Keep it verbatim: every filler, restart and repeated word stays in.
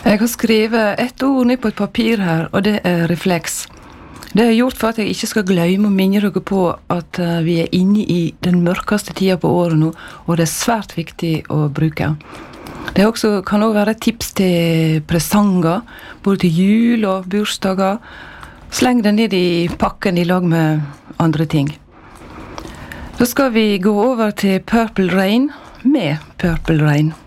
Jeg har skrevet ett ord ned på et papir her, og det er refleks. Det har jeg gjort for at jeg ikke skal glemme å minne dere på at vi er inne i den mørkeste tida på året nå, og det er svært viktig å bruke. Det også, kan også være et tips til presanger, både til jul og bursdager. Sleng det ned i pakken i lag med andre ting. Så skal vi gå over til Purple Rain med Purple Rain.